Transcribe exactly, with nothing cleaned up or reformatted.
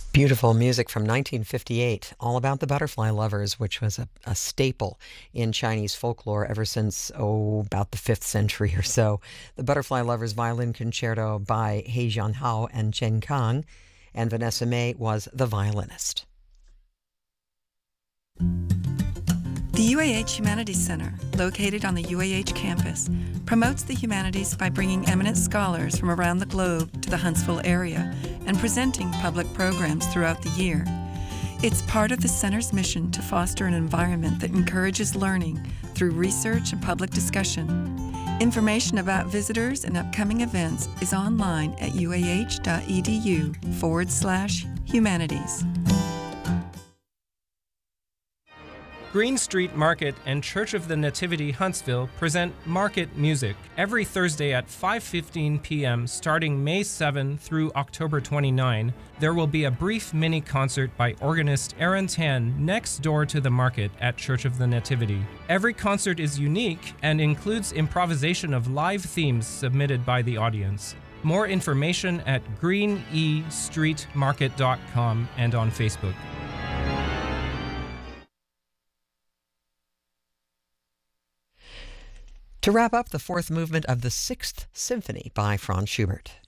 Beautiful music from nineteen fifty-eight, all about the butterfly lovers, which was a, a staple in Chinese folklore ever since, oh, about the fifth century or so. The Butterfly Lovers Violin Concerto by He Jianhao and Chen Kang, and Vanessa May was the violinist. The U A H Humanities Center, located on the U A H campus, promotes the humanities by bringing eminent scholars from around the globe to the Huntsville area and presenting public programs throughout the year. It's part of the center's mission to foster an environment that encourages learning through research and public discussion. Information about visitors and upcoming events is online at uah.edu forward slash humanities. Green Street Market and Church of the Nativity Huntsville present Market Music every Thursday at five fifteen p.m. starting May seventh through October twenty-ninth. There will be a brief mini concert by organist Aaron Tan next door to the market at Church of the Nativity. Every concert is unique and includes improvisation of live themes submitted by the audience. More information at green e street market dot com and on Facebook. To wrap up, the fourth movement of the Sixth Symphony by Franz Schubert.